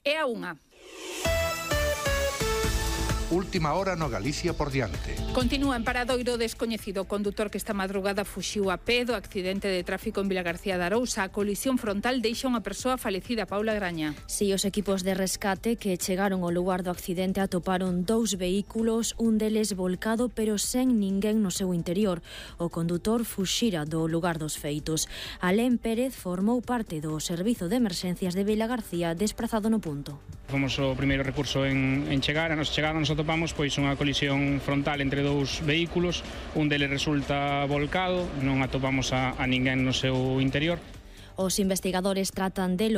É a 1. Última hora no Galicia por diante. Continúa en paradoiro descoñecido o condutor que esta madrugada fuxiu a pé do accidente de tráfico en Vilagarcía de Arousa. A colisión frontal deixa unha persoa falecida, Paula Graña. Si, os equipos de rescate que chegaron ao lugar do accidente atoparon 2 vehículos, un deles volcado pero sen ninguén no seu interior. O condutor fuxira do lugar dos feitos. Alén Pérez formou parte do servizo de emerxencias de Vilagarcía desprazado no punto. Fomos o primeiro recurso en chegar. A nosa chegada nos atopamos pois unha colisión frontal entre dous vehículos. Un deles resulta volcado, non atopamos a ninguén no seu interior. Os investigadores tratan de